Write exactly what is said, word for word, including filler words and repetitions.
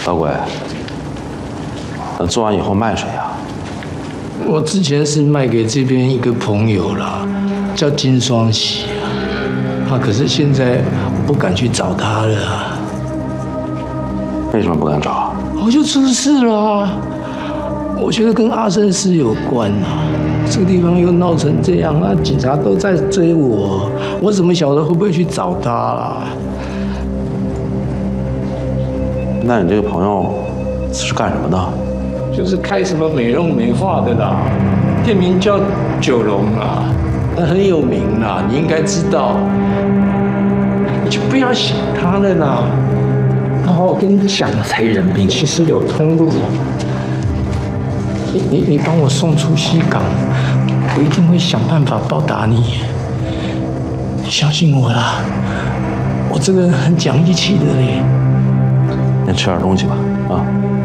老鬼，那做完以后卖谁呀？ 我之前是卖给这边一个朋友啦，叫金双喜啊。啊，可是现在我不敢去找他了啊。 为什么不敢找啊？ 我就出事了啊！我觉得跟阿胜师有关啊。这个地方又闹成这样，那警察都在追我，我怎么晓得会不会去找他啦？ 那你这个朋友是干什么的？ 就是开什么美容美发的啦，店名叫九龙啊，那很有名啦，你应该知道。你就不要想他了啦。然后我跟你讲，才人命其实有通路。你你你帮我送出西港，我一定会想办法报答你。你相信我啦，我这个人很讲义气的嘞。 先吃点东西吧，啊。